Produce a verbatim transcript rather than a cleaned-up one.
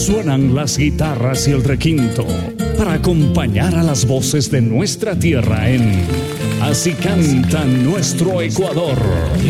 Suenan las guitarras y el requinto para acompañar a las voces de nuestra tierra en Así canta nuestro Ecuador.